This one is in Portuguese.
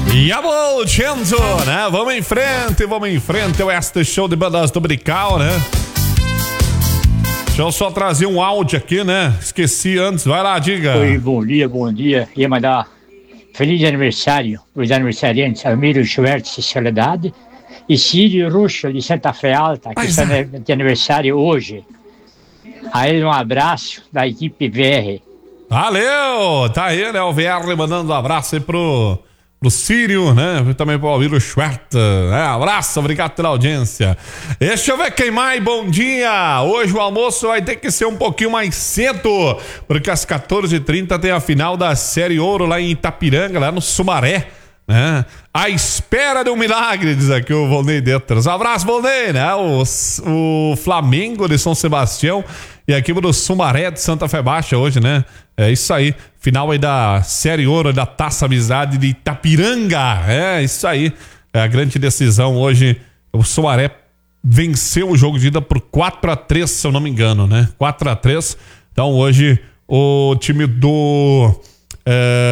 E a voltando, né? Vamos em frente, o este show de bandas do Brical, né? Deixa eu só trazer um áudio aqui, né? Esqueci antes, vai lá, diga. Oi, bom dia. Ia mandar feliz aniversário os aniversariantes Almiro Schwertz de Soledade e Círio Russo de Santa Fe Alta, que estão de aniversário hoje. A eles um abraço da equipe VR. Valeu! Tá aí, né? O VR mandando um abraço aí pro Círio, né? E também pro Almiro Schwertz. Abraço, obrigado pela audiência. Deixa eu ver quem mais, bom dia! Hoje o almoço vai ter que ser um pouquinho mais cedo, porque às 14h30 tem a final da Série Ouro lá em Itapiranga, lá no Sumaré, né? À espera de um milagre, diz aqui o Volney Detras. Um abraço, Volney, né? O Flamengo de São Sebastião e a equipe do Sumaré de Santa Fé Baixa hoje, né? É isso aí. Final aí da Série Ouro da Taça Amizade de Itapiranga. É isso aí. É a grande decisão hoje. O Sumaré venceu o jogo de ida por 4-3, se eu não me engano, né? 4-3. Então hoje o time do